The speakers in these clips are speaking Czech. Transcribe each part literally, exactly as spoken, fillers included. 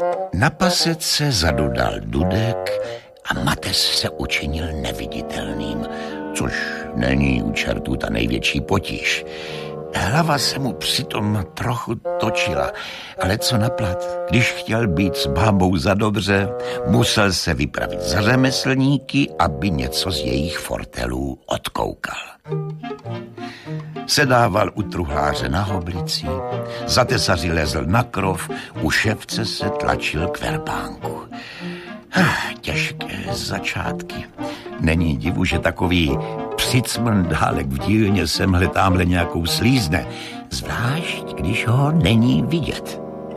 Na pasece zadudal dudek a Mates se učinil neviditelným, což není u čertů ta největší potíž. Hlava se mu přitom trochu točila, ale co naplat, když chtěl být s bábou za dobře, musel se vypravit za řemeslníky, aby něco z jejich fortelů odkoukal. Sedával u truhláře na hoblici, za tesaři lezl na krov, u ševce se tlačil k verbánku. Ah, těžké začátky. Není divu, že takový přicmrdálek v dílně semhle támhle nějakou slízne, zvlášť, když ho není vidět.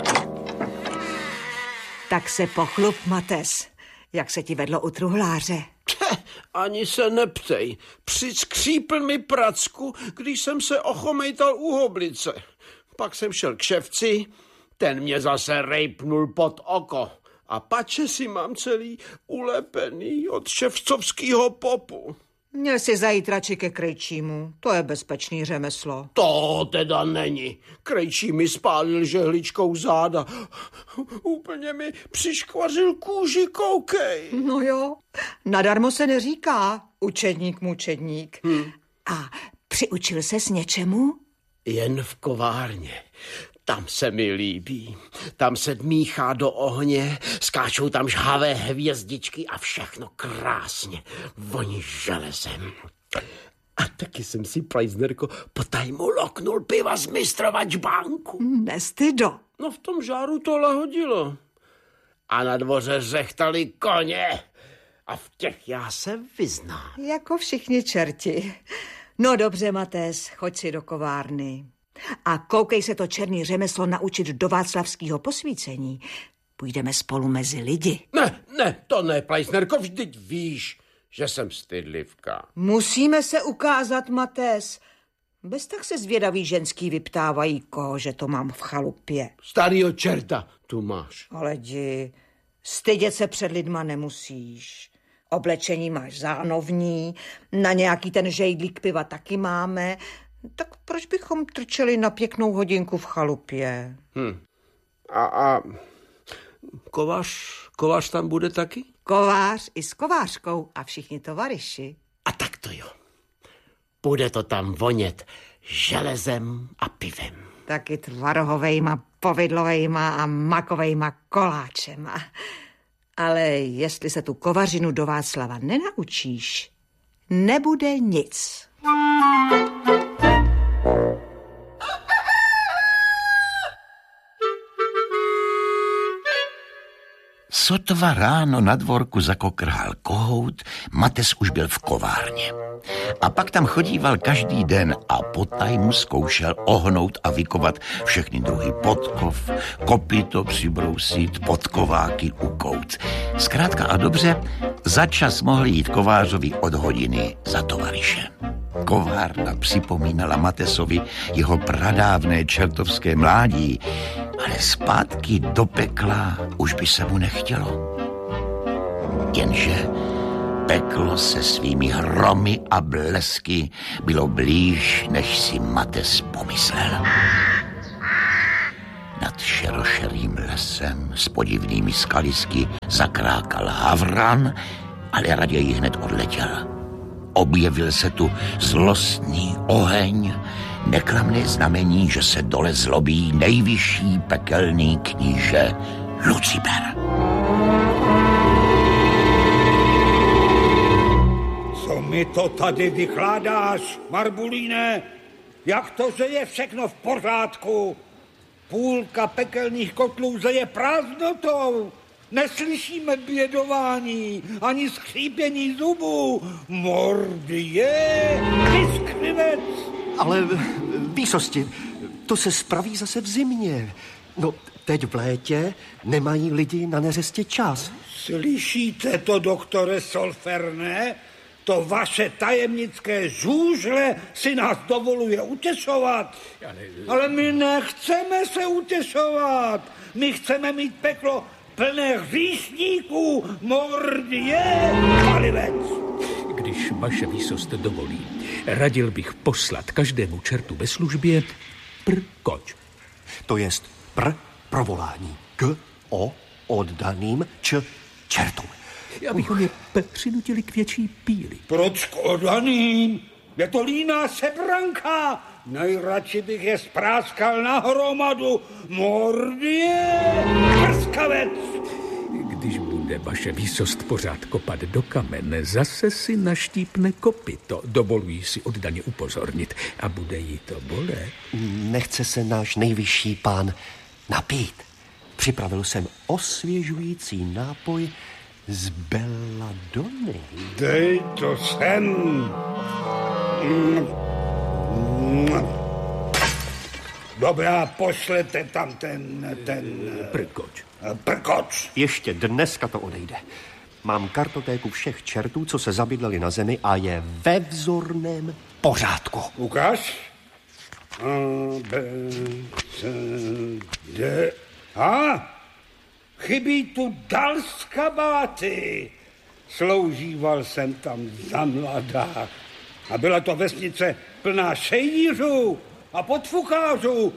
Tak se pochlup, Mates, jak se ti vedlo u truhláře. Ani se neptej. Přiskřípl mi pracku, když jsem se ochomejtal u hoblice. Pak jsem šel k ševci, ten mě zase rejpnul pod oko. A pače si mám celý ulepený od ševcovskýho popu. Měl si zajít radši ke krejčímu, to je bezpečný řemeslo. To teda není. Krejčí mi spálil žehličkou záda. Úplně mi přiškvařil kůži, koukej. No jo, nadarmo se neříká učedník mučedník. Hmm. A přiučil ses něčemu? Jen v kovárně. Tam se mi líbí. Tam se dmíchá do ohně, skáčou tam žhavé hvězdičky a všechno krásně voní železem. A taky jsem si, Plejsnerko, potajmu loknul piva z mistrova čbánku. Nestydo. No v tom žáru to lahodilo. A na dvoře řechtali koně. A v těch já se vyznám. Jako všichni čerti. No dobře, Mates, choď si do kovárny. A koukej se to černý řemeslo naučit do václavského posvícení. Půjdeme spolu mezi lidi. Ne, ne, to ne, Plejsnerko, vždyť víš, že jsem stydlivka. Musíme se ukázat, Mates. Bez tak se zvědaví ženský vyptávají, koho, že to mám v chalupě. Starýho čerta tu máš. Ale jdi, stydět se před lidma nemusíš. Oblečení máš zánovní, na nějaký ten žejdlík piva taky máme. Tak proč bychom trčeli na pěknou hodinku v chalupě? Hm. A, a kovář, kovář tam bude taky? Kovář i s kovářkou a všichni tovariši. A tak to jo. Bude to tam vonět železem a pivem. Taky tvarohovejma, povidlovejma a makovejma koláčema. Ale jestli se tu kovařinu do Václava nenaučíš, nebude nic. Sotva ráno na dvorku zakokrhal kohout, Mates už byl v kovárně. A pak tam chodíval každý den a potajmu zkoušel ohnout a vykovat všechny druhy podkov, kopyto přibrousit, podkováky ukout. Zkrátka a dobře, začas mohl jít kovářovi od hodiny za tovarišem. Kovárna připomínala Matesovi jeho pradávné čertovské mládí, ale zpátky do pekla už by se mu nechtělo. Jenže peklo se svými hromy a blesky bylo blíž, než si Mates pomyslel. Nad šerošerým lesem s podivnými skalisky zakrákal havran, ale raději hned odletěl. Objevil se tu zlostný oheň, neklamné znamení, že se dole zlobí nejvyšší pekelný kníže Lucifer. Co mi to tady vykládáš, Marbulíne? Jak to, že je všechno v pořádku? Půlka pekelných kotlů zeje prázdnotou. Neslyšíme bědování, ani skřípění zubů. Mordie, vyskřivec. Ale výsosti, to se spraví zase v zimě. No, teď v létě nemají lidi na neřestě čas. Slyšíte to, doktore Solferne? To vaše tajemnické žůžle si nás dovoluje utěšovat. Ale my nechceme se utěšovat. My chceme mít peklo plné hříšníků, mordie, palivec. Když vaše výsost dovolí, radil bych poslat každému čertu ve službě prkoč. To jest pr provolání. K, o, oddaným č čertům. Abychom je přinutili k větší píli. Proč k oddaným? Je to líná sebranka. Nejradši bych je spráskal na hromadu. Mordě, prskavec! Když bude vaše výsost pořád kopat do kamene, zase si naštípne kopyto. Dovoluji si oddaně upozornit. A bude jí to bolet. Nechce se náš nejvyšší pán napít. Připravil jsem osvěžující nápoj z belladony. Dej to sem. Dobrá, pošlete tam ten... ten... Prkoč. Prkoč. Ještě dneska to odejde. Mám kartotéku všech čertů, co se zabydleli na zemi a je ve vzorném pořádku. Ukáž. A, B, C, D. A, chybí tu dal z kabáty. Sloužíval jsem tam za mladá. A byla to vesnice plná šejdířů a podfukářů.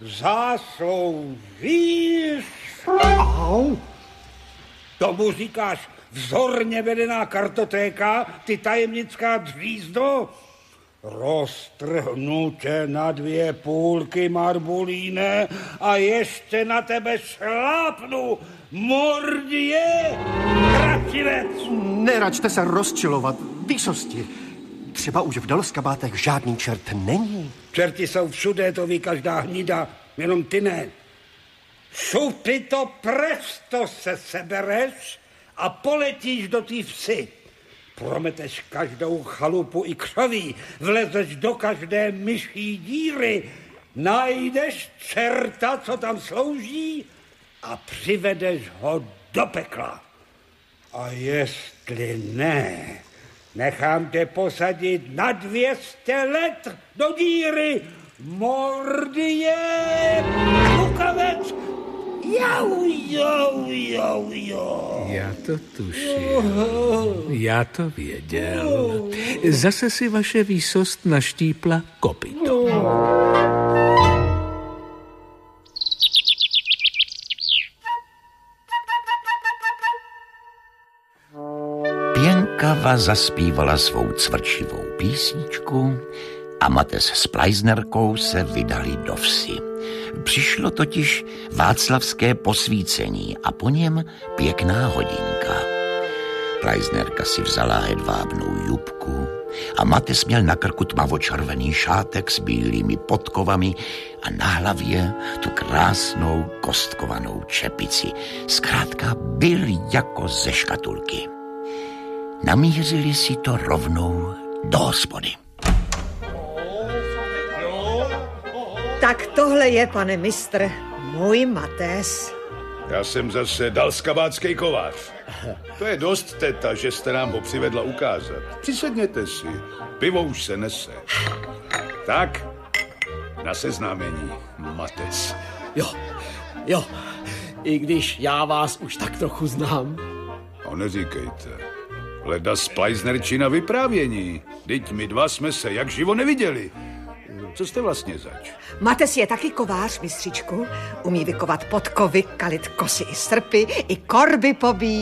Zásloužíš? Au. Tomu říkáš vzorně vedená kartotéka, ty tajemnická dřízdo? Roztrhnu tě na dvě půlky, Marbulíne, a ještě na tebe šlápnu, mordě, krativec! Neračte se rozčilovat, výsosti. Třeba už v Dalskabátech žádný čert není. Čerti jsou všude, to ví každá hnida, jenom ty ne. Šupy to presto se sebereš a poletíš do té vsi. Prometeš každou chalupu i křoví, vlezeš do každé myší díry, najdeš čerta, co tam slouží, a přivedeš ho do pekla. A jestli ne, nechám tě posadit na dvěstě let do díry. Mordě, klukavec, jau, jau, jau, jau. Já to tuším. Já to věděl. Zase si vaše výsost naštípla kopyto. Pěnkava zaspívala svou cvrčivou písničku a Mates s Pleisnerkou se vydali do vsi. Přišlo totiž václavské posvícení a po něm pěkná hodinka. Pleisnerka si vzala hedvábnou jubku a Mates měl na krku tmavočervený šátek s bílými podkovami a na hlavě tu krásnou kostkovanou čepici. Zkrátka byl jako ze škatulky. Namířili si to rovnou do hospody. Tak tohle je, pane mistr, můj Mates. Já jsem zase dalskabátský kovář. To je dost, teta, že jste nám ho přivedla ukázat. Přisedněte si, pivo už se nese. Tak, na seznámení, Mates. Jo, jo, i když já vás už tak trochu znám. No neříkejte, leda z Pleisnerčina vyprávění. Vždyť my dva jsme se jak živo neviděli. Co jste vlastně zač? Mates je taky kovář, mistřičku. Umí vykovat podkovy, kalit kosy i srpy, i korby pobít.